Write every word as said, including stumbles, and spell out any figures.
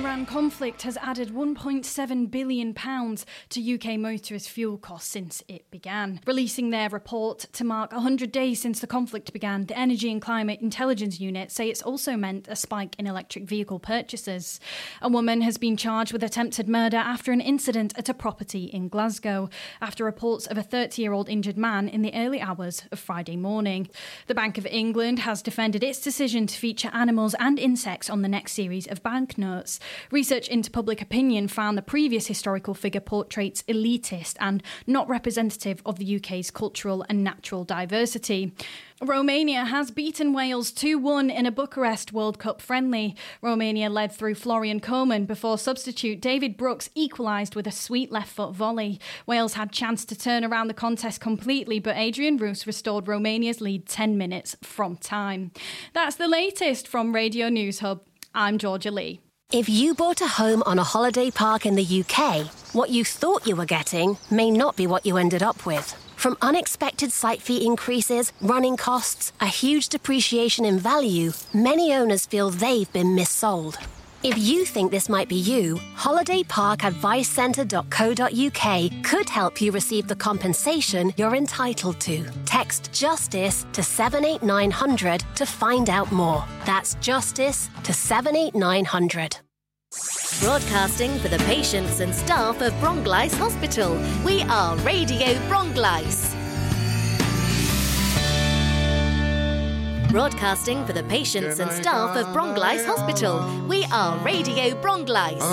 Russia-Iran conflict has added one point seven billion pounds to U K motorist fuel costs since it began. Releasing their report to mark one hundred days since the conflict began, the Energy and Climate Intelligence Unit say it's also meant a spike in electric vehicle purchases. A woman has been charged with attempted murder after an incident at a property in Glasgow, after reports of a thirty-year-old injured man in the early hours of Friday morning. The Bank of England has defended its decision to feature animals and insects on the next series of banknotes. Research into public opinion found the previous historical figure portraits elitist and not representative of the U K's cultural and natural diversity. Romania has beaten Wales two one in a Bucharest World Cup friendly. Romania led through Florian Koeman before substitute David Brooks equalised with a sweet left-foot volley. Wales had chance to turn around the contest completely, but Adrian Roos restored Romania's lead ten minutes from time. That's the latest from Radio News Hub. I'm Georgia Lee. If you bought a home on a holiday park in the U K, what you thought you were getting may not be what you ended up with. From unexpected site fee increases, running costs, a huge depreciation in value, many owners feel they've been missold. If you think this might be you, holiday park advice centre dot co dot uk could help you receive the compensation you're entitled to. Text JUSTICE to seven eight nine hundred to find out more. That's JUSTICE to seven eight nine hundred. Broadcasting for the patients and staff of Bronglice Hospital, we are Radio Bronglice. Broadcasting for the patients and staff of Bronglice Hospital, we are Radio Bronglice.